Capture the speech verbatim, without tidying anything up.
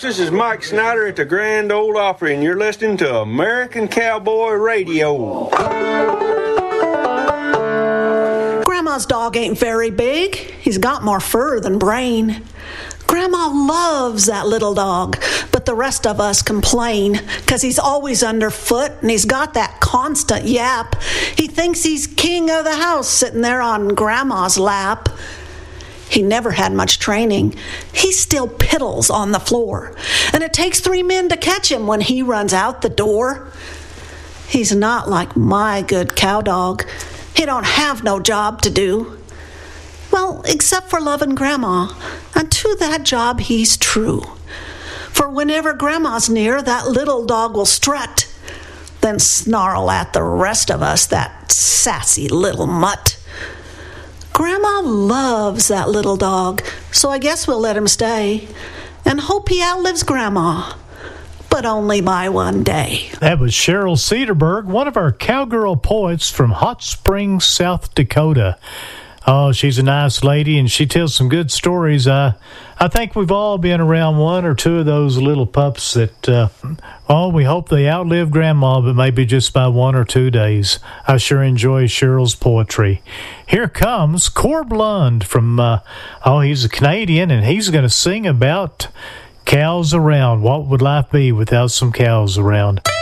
This is Mike Snyder at the Grand Ole Opry, and you're listening to American Cowboy Radio. Grandma's dog ain't very big. He's got more fur than brain. Grandma loves that little dog, but the rest of us complain because he's always underfoot and he's got that constant yap. He thinks he's king of the house sitting there on Grandma's lap. He never had much training. He still piddles on the floor, and it takes three men to catch him when he runs out the door. He's not like my good cow dog. He don't have no job to do. Well, except for loving Grandma, and to that job he's true. For whenever Grandma's near, that little dog will strut, then snarl at the rest of us, that sassy little mutt. Grandma loves that little dog, so I guess we'll let him stay and hope he outlives Grandma, but only by one day. That was Cheryl Cedarberg, one of our cowgirl poets from Hot Springs, South Dakota. Oh, she's a nice lady, and she tells some good stories. Uh, I think we've all been around one or two of those little pups that, uh, oh, we hope they outlive Grandma, but maybe just by one or two days. I sure enjoy Cheryl's poetry. Here comes Corb Lund from, uh, oh, he's a Canadian, and he's going to sing about cows around. What would life be without some cows around?